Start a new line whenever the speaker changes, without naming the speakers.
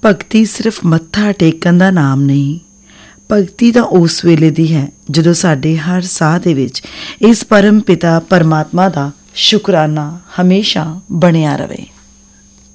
ਭਗਤੀ ਸਿਰਫ ਮੱਥਾ ਟੇਕਣ ਦਾ ਨਾਮ ਨਹੀਂ, ਭਗਤੀ ਤਾਂ ਉਸ ਵੇਲੇ ਦੀ ਹੈ ਜਦੋਂ ਸਾਡੇ ਹਰ ਸਾਹ ਦੇ ਵਿੱਚ ਇਸ ਪਰਮ ਪਿਤਾ ਪਰਮਾਤਮਾ ਦਾ ਸ਼ੁਕਰਾਨਾ ਹਮੇਸ਼ਾ ਬਣਿਆ ਰਵੇ।